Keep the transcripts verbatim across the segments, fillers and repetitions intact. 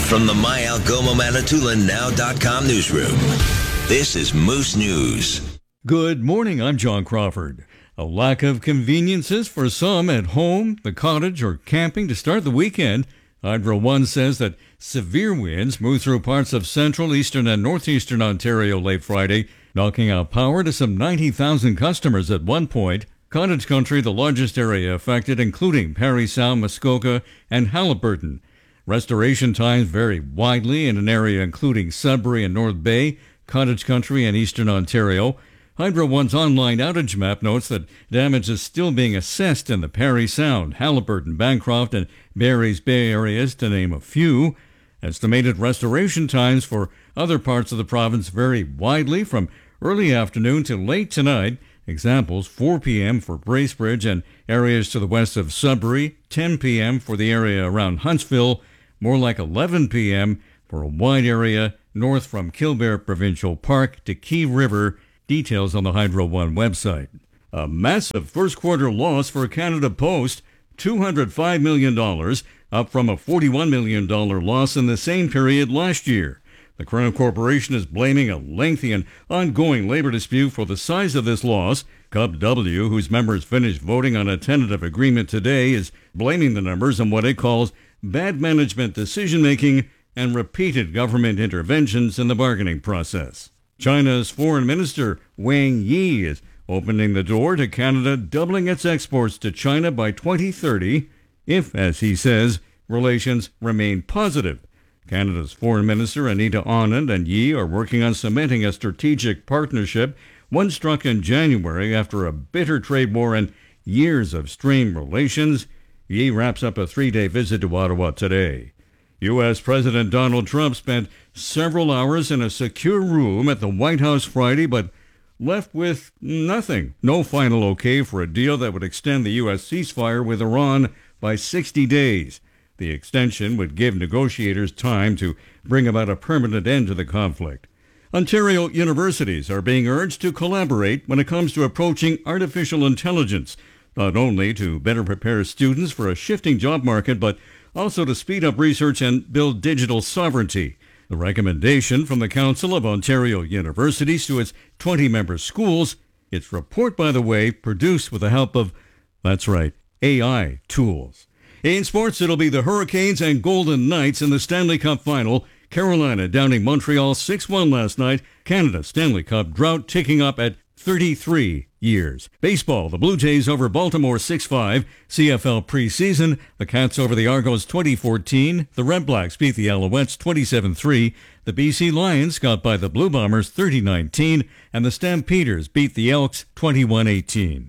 From the My Algoma Manitoulin Now dot com newsroom, this is Moose News. Good morning, I'm John Crawford. A lack of conveniences for some at home, the cottage, or camping to start the weekend. Hydro One says that severe winds moved through parts of central, eastern, and northeastern Ontario late Friday, knocking out power to some ninety thousand customers at one point. Cottage country, the largest area affected, including Parry Sound, Muskoka, and Haliburton. Restoration times vary widely in an area including Sudbury and North Bay, Cottage Country, and Eastern Ontario. Hydro One's online outage map notes that damage is still being assessed in the Parry Sound, Haliburton, Bancroft, and Barry's Bay areas, to name a few. Estimated restoration times for other parts of the province vary widely from early afternoon to late tonight. Examples, four p.m. for Bracebridge and areas to the west of Sudbury, ten p.m. for the area around Huntsville, more like eleven p.m. for a wide area north from Kilbear Provincial Park to Key River. Details on the Hydro One website. A massive first quarter loss for Canada Post, two hundred five million dollars, up from a forty-one million dollars loss in the same period last year. The Crown Corporation is blaming a lengthy and ongoing labor dispute for the size of this loss. C U B W, whose members finished voting on a tentative agreement today, is blaming the numbers on what it calls bad management decision-making and repeated government interventions in the bargaining process. China's Foreign Minister Wang Yi is opening the door to Canada doubling its exports to China by twenty thirty if, as he says, relations remain positive. Canada's Foreign Minister Anita Anand and Yi are working on cementing a strategic partnership, one struck in January after a bitter trade war and years of strained relations. Yi wraps up a three-day visit to Ottawa today. U S. President Donald Trump spent several hours in a secure room at the White House Friday, but left with nothing. No final okay for a deal that would extend the U S ceasefire with Iran by sixty days. The extension would give negotiators time to bring about a permanent end to the conflict. Ontario universities are being urged to collaborate when it comes to approaching artificial intelligence, not only to better prepare students for a shifting job market, but also to speed up research and build digital sovereignty. The recommendation from the Council of Ontario Universities to its twenty-member schools, its report, by the way, produced with the help of, that's right, A I tools. In sports, it'll be the Hurricanes and Golden Knights in the Stanley Cup Final. Carolina downing Montreal six one last night. Canada's Stanley Cup drought ticking up at thirty-three years. Baseball, the Blue Jays over Baltimore six five. C F L preseason, the Cats over the Argos twenty fourteen. The Red Blacks beat the Alouettes twenty-seven three. The B C Lions got by the Blue Bombers thirty nineteen. And the Stampeders beat the Elks twenty-one eighteen.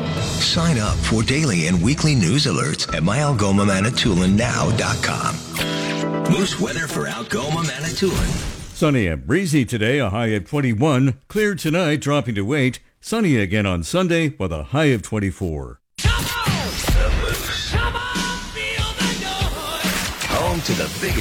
Sign up for daily and weekly news alerts at My Algoma Manitoulin Now dot com. Moose weather for Algoma Manitoulin. Sunny and breezy today, a high of twenty-one. Clear tonight, dropping to eight. Sunny again on Sunday with a high of twenty-four. Come on! The Moose. Come on, feel the noise. Home to the biggest